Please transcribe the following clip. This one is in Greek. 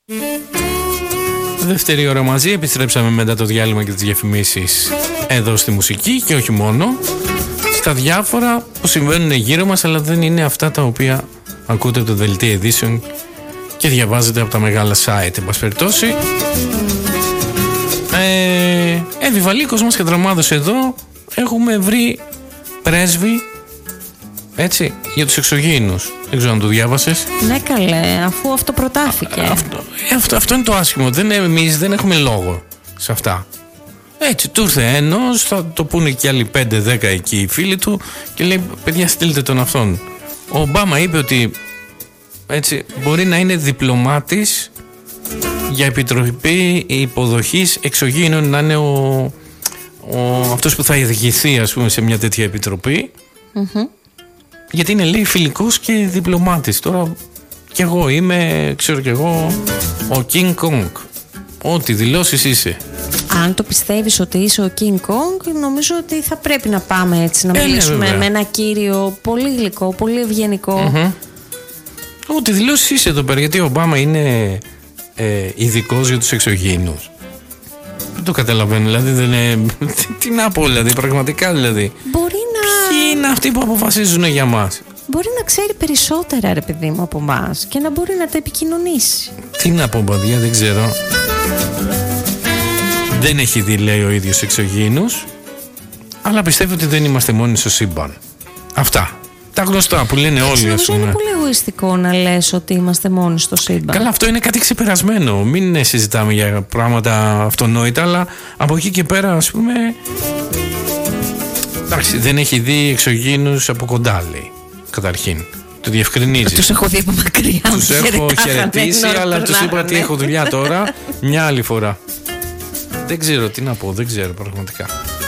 Δεύτερη ώρα μαζί, επιστρέψαμε μετά το διάλειμμα και τις διαφημίσεις εδώ στη μουσική και όχι μόνο. Στα διάφορα που συμβαίνουν γύρω μας, αλλά δεν είναι αυτά τα οποία ακούτε από το δελτίο ειδήσεων και διαβάζετε από τα μεγάλα site. Εν πάση περιπτώσει, Βιβαλίκος μας και Δραμάδος εδώ έχουμε βρει πρέσβη, έτσι, για τους εξωγήινους. Δεν ξέρω αν το διάβασες. Ναι καλέ, αφού αυτό προτάθηκε. Αυτό είναι το άσχημο. Εμείς δεν έχουμε λόγο σε αυτά. Έτσι, του ήρθε ένας, θα το πούνε και άλλοι 5-10 εκεί οι φίλοι του και λέει, παιδιά, στείλτε τον αυτόν. Ο Ομπάμα είπε ότι, έτσι, μπορεί να είναι διπλωμάτης για επιτροπή υποδοχής εξωγήινων, να είναι αυτός που θα ηγηθεί, ας πούμε, σε μια τέτοια επιτροπή. Γιατί είναι, λέει, φιλικός και διπλωμάτης. Τώρα κι εγώ είμαι, ξέρω κι εγώ, ο King Kong. Ό,τι δηλώσεις είσαι. Αν το πιστεύεις ότι είσαι ο King Kong, νομίζω ότι θα πρέπει να πάμε έτσι να μιλήσουμε με ένα κύριο πολύ γλυκό, πολύ ευγενικό. Ό,τι δηλώσεις είσαι εδώ πέρα, γιατί ο Ομπάμα είναι ειδικός για τους εξωγήινους. Δεν το καταλαβαίνω, δηλαδή δεν είναι. Τι να πω, δηλαδή, πραγματικά δηλαδή. Μπορεί να. Ποιοι είναι αυτοί που αποφασίζουν για μας? Μπορεί να ξέρει περισσότερα, ρε παιδί μου, από εμάς και να μπορεί να τα επικοινωνήσει. Τι να πω, παιδιά, δεν ξέρω. Δεν έχει δει, λέει, ο ίδιος εξωγήινους, αλλά πιστεύω ότι δεν είμαστε μόνοι στο σύμπαν. Αυτά. Τα γνωστά που λένε όλοι, ας πούμε. Είναι πολύ εγωιστικό να λες ότι είμαστε μόνοι στο σύμπαν. Καλά, αυτό είναι κάτι ξεπερασμένο. Μην συζητάμε για πράγματα αυτονόητα, αλλά από εκεί και πέρα, ας πούμε. Εντάξει, δεν έχει δει εξωγήινους από κοντά, λέει. Καταρχήν. Το διευκρινίζει. Τους έχω δει από μακριά. Τους έχω χαιρετήσει, αλλά τους είπα ότι έχω δουλειά τώρα. Μια άλλη φορά. Δεν ξέρω τι να πω, δεν ξέρω πραγματικά.